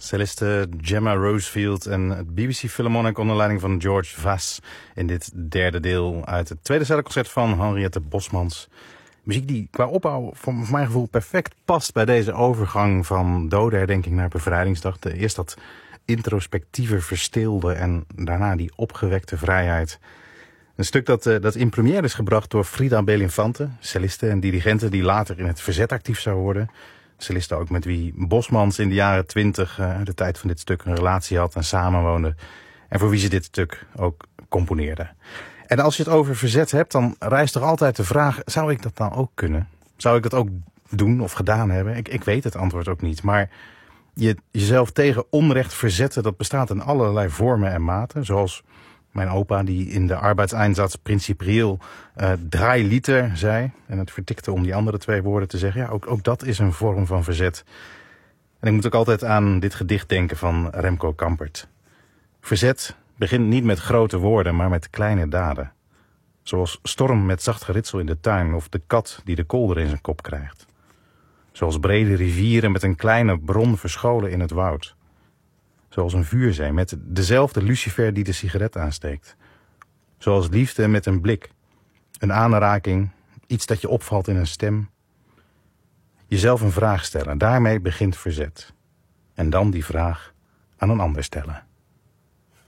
Celliste Gemma Rosefield en het BBC Philharmonic onder leiding van George Vass in dit derde deel uit het tweede cellenconcert van Henriette Bosmans. Muziek die qua opbouw voor mijn gevoel perfect past bij deze overgang van dodenherdenking naar bevrijdingsdag. Eerst dat introspectieve verstilde en daarna die opgewekte vrijheid. Een stuk dat in première is gebracht door Frida Belinfante, celliste en dirigente die later in het verzet actief zou worden. Celliste ook met wie Bosmans in de jaren 20, de tijd van dit stuk, een relatie had en samenwoonde. En voor wie ze dit stuk ook componeerde. En als je het over verzet hebt, dan rijst toch altijd de vraag, zou ik dat nou ook kunnen? Zou ik dat ook doen of gedaan hebben? Ik weet het antwoord ook niet, maar jezelf tegen onrecht verzetten, dat bestaat in allerlei vormen en maten. Zoals mijn opa die in de arbeidseinsatz principieel 3 liter zei. En het vertikte om die andere 2 woorden te zeggen. Ja, ook dat is een vorm van verzet. En ik moet ook altijd aan dit gedicht denken van Remco Kampert. Verzet begint niet met grote woorden, maar met kleine daden. Zoals storm met zacht geritsel in de tuin of de kat die de kolder in zijn kop krijgt. Zoals brede rivieren met een kleine bron verscholen in het woud. Zoals een vuurzee met dezelfde lucifer die de sigaret aansteekt. Zoals liefde met een blik, een aanraking, iets dat je opvalt in een stem. Jezelf een vraag stellen, daarmee begint verzet. En dan die vraag aan een ander stellen.